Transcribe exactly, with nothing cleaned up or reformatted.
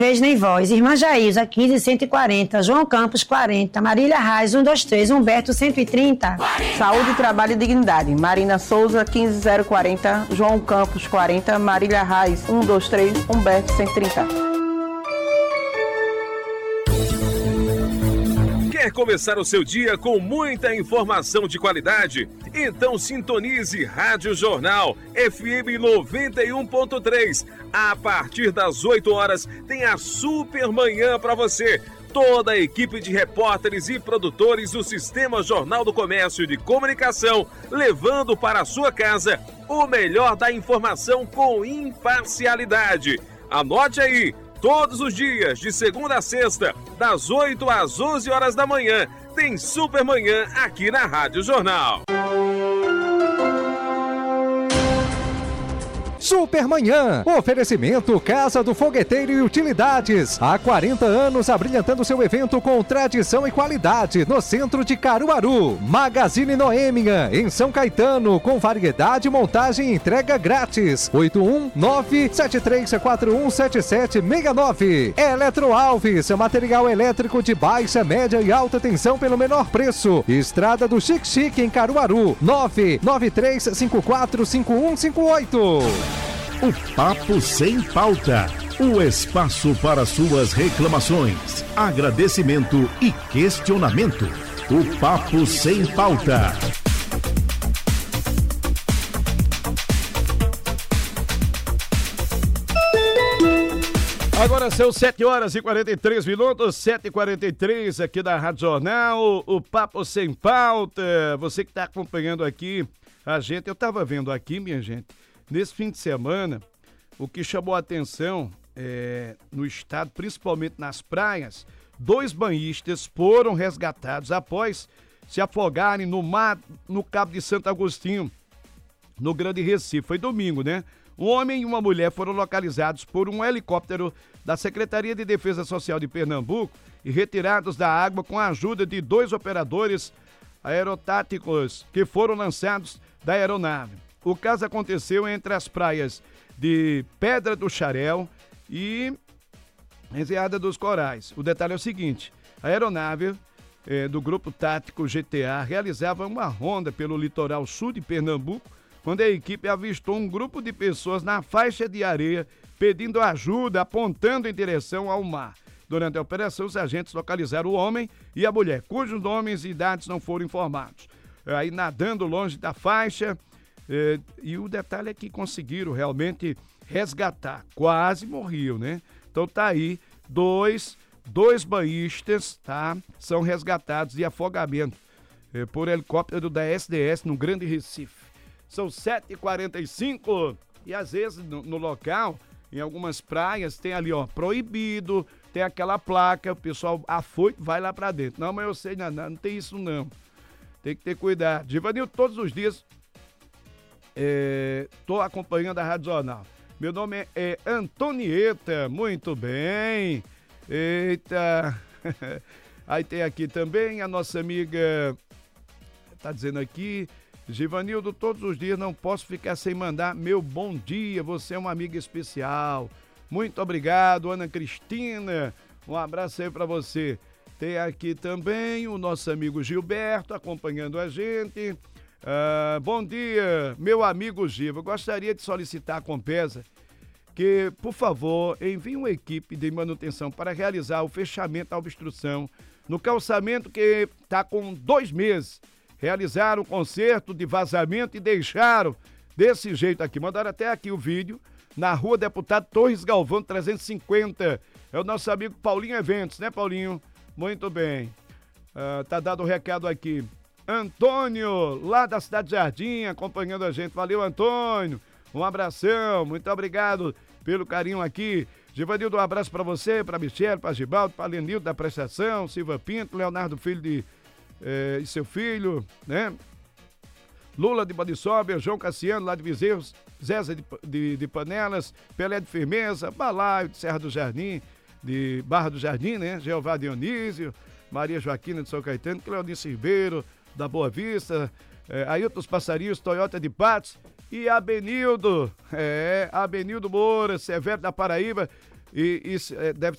Vez nem voz, Irmã Jaísa, quinze, cento e quarenta, João Campos, quarenta, Marília Reis, um, dois, três, Humberto, cento e trinta. Saúde, Trabalho e Dignidade, Marina Souza, quinze, zero, quarenta, João Campos, quarenta, Marília Reis, um, dois, três, Humberto, cento e trinta. Quer começar o seu dia com muita informação de qualidade? Então sintonize Rádio Jornal F M noventa e um ponto três. A partir das oito horas tem a Super Manhã para você. Toda a equipe de repórteres e produtores do Sistema Jornal do Comércio e de Comunicação, levando para a sua casa o melhor da informação com imparcialidade. Anote aí! Todos os dias, de segunda a sexta, das oito às onze horas da manhã, tem Super Manhã aqui na Rádio Jornal. Supermanhã, oferecimento Casa do Fogueteiro e Utilidades. Há quarenta anos abrilhantando seu evento com tradição e qualidade no centro de Caruaru. Magazine Noêmia, em São Caetano, com variedade, montagem e entrega grátis. oito um nove sete três quatro um sete sete seis nove. Eletro Alves, material elétrico de baixa, média e alta tensão pelo menor preço. Estrada do Chique Chique em Caruaru. nove nove três cinco quatro cinco um cinco oito. O Papo Sem Pauta, o espaço para suas reclamações, agradecimento e questionamento. O Papo Sem Pauta. Agora são sete horas e quarenta e três minutos, sete e quarenta e três aqui da Rádio Jornal, o Papo Sem Pauta. Você que está acompanhando aqui a gente, eu estava vendo aqui, minha gente, nesse fim de semana, o que chamou a atenção é, no estado, principalmente nas praias, dois banhistas foram resgatados após se afogarem no mar, no Cabo de Santo Agostinho, no Grande Recife. Foi domingo, né? Um homem e uma mulher foram localizados por um helicóptero da Secretaria de Defesa Social de Pernambuco e retirados da água com a ajuda de dois operadores aerotáticos que foram lançados da aeronave. O caso aconteceu entre as praias de Pedra do Xarel e Enseada dos Corais. O detalhe é o seguinte: a aeronave eh, do Grupo Tático G T A realizava uma ronda pelo litoral sul de Pernambuco quando a equipe avistou um grupo de pessoas na faixa de areia pedindo ajuda, apontando em direção ao mar. Durante a operação, os agentes localizaram o homem e a mulher, cujos nomes e idades não foram informados. Aí nadando longe da faixa. É, e o detalhe é que conseguiram realmente resgatar, quase morriam, né? Então tá aí, dois, dois banhistas, tá? São resgatados de afogamento é, por helicóptero da S D S no Grande Recife. São sete e quarenta e cinco e às vezes no, no local, em algumas praias, tem ali, ó, proibido, tem aquela placa, o pessoal afoito, vai lá pra dentro. Não, mas eu sei, não, não tem isso não. Tem que ter cuidado. Givanil, todos os dias estou é, acompanhando a Rádio Jornal. Meu nome é, é Antonieta, muito bem. Eita. Aí tem aqui também a nossa amiga, tá dizendo aqui, Givanildo, todos os dias não posso ficar sem mandar meu bom dia, você é uma amiga especial. Muito obrigado, Ana Cristina, um abraço aí para você. Tem aqui também o nosso amigo Gilberto acompanhando a gente. Uh, bom dia, meu amigo Giva. Eu gostaria de solicitar à Compesa que, por favor, envie uma equipe de manutenção para realizar o fechamento da obstrução no calçamento que está com dois meses. Realizaram o conserto de vazamento e deixaram desse jeito aqui. Mandaram até aqui o vídeo na Rua Deputado Torres Galvão trezentos e cinquenta. É o nosso amigo Paulinho Eventos, né, Paulinho? Muito bem. Uh, tá dado o um recado aqui. Antônio, lá da Cidade de Jardim, acompanhando a gente. Valeu, Antônio. Um abração. Muito obrigado pelo carinho aqui. Givanildo, um abraço para você, para Michele, para Gibaldo, para Lenildo da Prestação, Silva Pinto, Leonardo Filho de, eh, e seu filho, né? Lula de Badiçóbia, João Cassiano, lá de Viseu, Zéza de, de, de Panelas, Pelé de Firmeza, Balaio de Serra do Jardim, de Barra do Jardim, né? Jeová Dionísio, Maria Joaquina de São Caetano, Cleonice Ribeiro, da Boa Vista, é, Ailton dos Passarinhos, Toyota de Patos e Abenildo, é, Abenildo Moura, Severo da Paraíba, e, e é, deve